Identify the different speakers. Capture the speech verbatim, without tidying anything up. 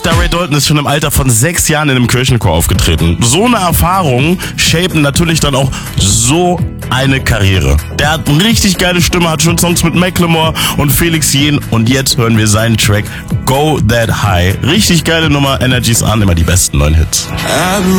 Speaker 1: Der Ray Dalton ist schon im Alter von sechs Jahren in einem Kirchenchor aufgetreten. So eine Erfahrung shapen natürlich dann auch so eine Karriere. Der hat eine richtig geile Stimme, hat schon Songs mit Macklemore und Felix Jähn und jetzt hören wir seinen Track Go That High. Richtig geile Nummer, Energies an, immer die besten neuen Hits.